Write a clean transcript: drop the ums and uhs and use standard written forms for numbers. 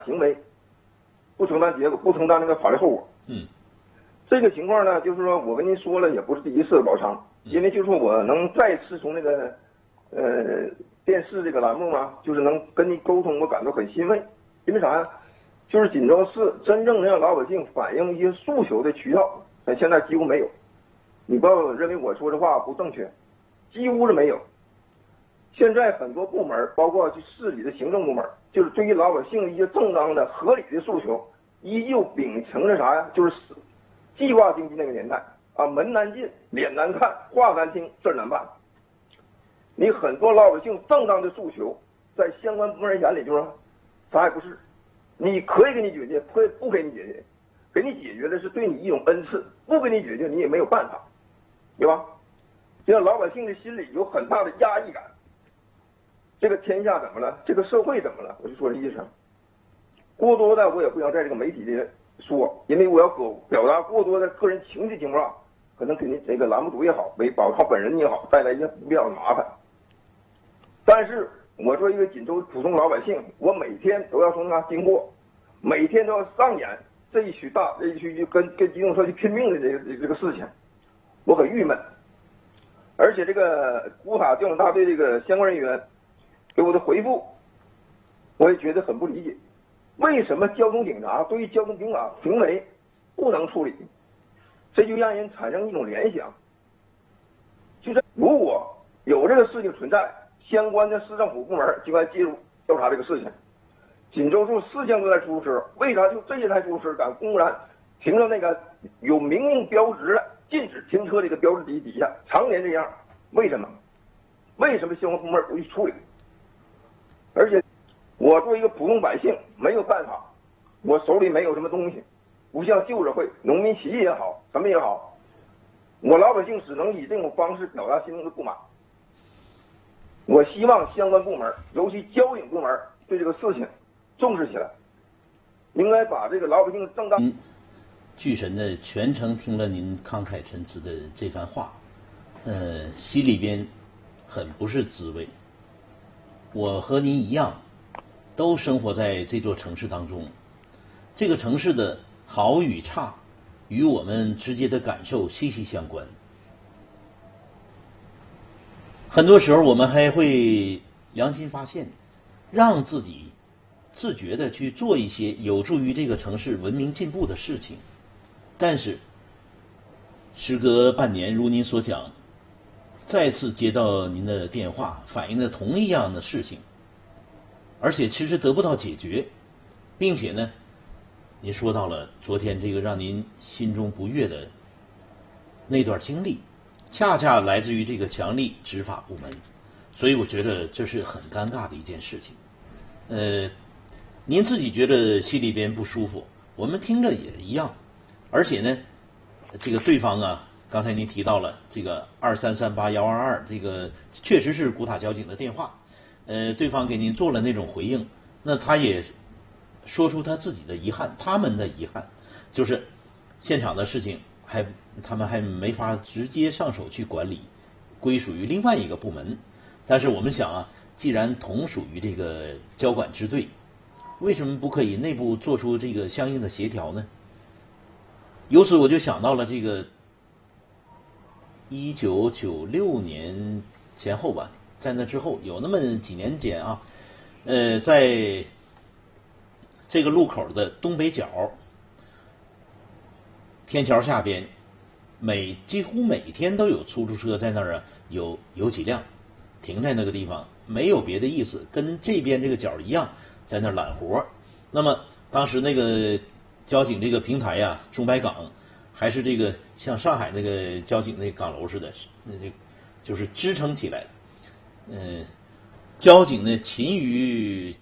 行为，不承担结果，不承担那个法律后果。这个情况呢，就是说我跟您说了，也不是第一次保仓，因为就是说我能再次从那个电视这个栏目嘛，就是能跟您沟通，我感到很欣慰。因为啥呀？就是锦州市真正让老百姓反映一些诉求的渠道，现在几乎没有。你不要认为我说这话不正确，几乎是没有。现在很多部门，包括市里的行政部门，就是对于老百姓一些正当的、合理的诉求，依旧秉承着啥呀？就是计划经济那个年代啊，门难进，脸难看，话难听，事儿难办。你很多老百姓正当的诉求，在相关部门眼里就是啥也不是。你可以给你解决，不给你解决，给你解决的是对你一种恩赐，不给你解决你也没有办法，对吧？这样老百姓的心里有很大的压抑感。这个天下怎么了？这个社会怎么了？我就说这意思。过多的我也不想在这个媒体里说，因为我要表达过多的个人情绪情况，可能给您这个栏目组也好，为保他本人也好，带来一些不必要的麻烦。但是我作为一个锦州普通老百姓，我每天都要从那经过，每天都要上演这一区就跟机动车去拼命的这个事情，我很郁闷。而且这个古塔交警大队这个相关人员给我的回复，我也觉得很不理解，为什么交通警察对于交通警察行为不能处理？这就让人产生一种联想，就是如果有这个事情存在，相关的市政府部门就该介入调查这个事情。锦州市4000多台出租车，为啥就这些台出租车敢公然停到那个有明令标志的禁止停车这个标志底下，常年这样？为什么？为什么相关部门不去处理？而且我作为一个普通百姓没有办法，我手里没有什么东西，不像旧社会农民起义也好，什么也好，我老百姓只能以这种方式表达心中的不满。我希望相关部门，尤其交警部门，对这个事情重视起来，应该把这个老百姓正当。 巨神呢，全程听了您慷慨陈词的这番话，心里边很不是滋味。我和您一样，都生活在这座城市当中，这个城市的好与差，与我们直接的感受息息相关。很多时候我们还会良心发现，让自己自觉的去做一些有助于这个城市文明进步的事情。但是时隔半年，如您所讲，再次接到您的电话，反映的同一样的事情，而且迟迟得不到解决，并且呢，您说到了昨天这个让您心中不悦的那段经历，恰恰来自于这个强力执法部门，所以我觉得这是很尴尬的一件事情。您自己觉得心里边不舒服，我们听着也一样。而且呢，这个对方啊，刚才您提到了这个2338122，这个确实是古塔交警的电话，对方给您做了那种回应，那他也说出他自己的遗憾，他们的遗憾就是现场的事情他们还没法直接上手去管理，归属于另外一个部门。但是我们想啊，既然同属于这个交管支队，为什么不可以内部做出这个相应的协调呢？由此我就想到了这个1996年前后吧，在那之后有那么几年间啊，在这个路口的东北角天桥下边，几乎每天都有出租车在那儿啊，有几辆停在那个地方，没有别的意思，跟这边这个角一样，在那儿揽活。那么当时那个交警这个平台呀，中白岗还是这个像上海那个交警那个岗楼似的，就是支撑起来。交警呢勤于